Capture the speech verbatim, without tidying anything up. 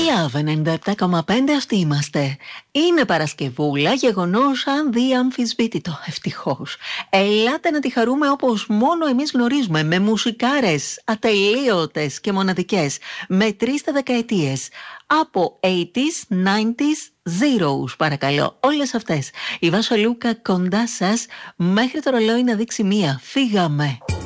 Love ενενήντα επτά κόμμα πέντε, αυτοί είμαστε. Είναι Παρασκευούλα, γεγονός αδιαμφισβήτητο, ευτυχώς. Ελάτε να τη χαρούμε όπως μόνο εμείς γνωρίζουμε, με μουσικάρες ατελείωτες και μοναδικές, με τρεις δεκαετίες. Από ογδόντα, ενενήντα, zeros, παρακαλώ, όλες αυτές. Η Βάσο Λούκα κοντά σας, μέχρι το ρολόι να δείξει μία. Φύγαμε.